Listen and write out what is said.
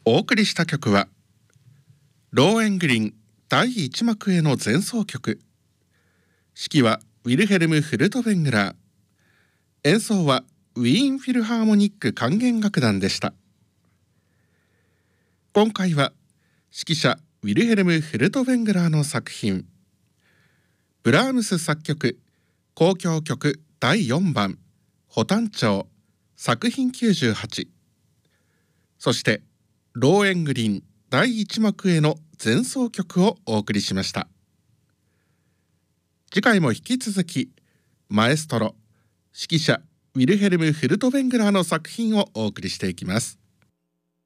お送りした曲はローエングリン第1幕への前奏曲。指揮はウィルヘルム・フルトベングラー。演奏はウィーンフィルハーモニック管弦楽団でした。今回は指揮者ウィルヘルム・フルトベングラーの作品、ブラームス作曲交響曲第4番ホタン調作品98、そしてローエングリン第1幕への前奏曲をお送りしました。次回も引き続きマエストロ指揮者ウィルヘルム・フルトベングラーの作品をお送りしていきます。